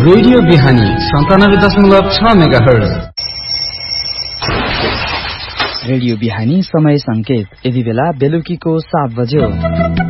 Radio बिहानी 97.6 megahertz. Radio बिहानी समय संकेत यति बेला बेलुकीको 7 बज्यो।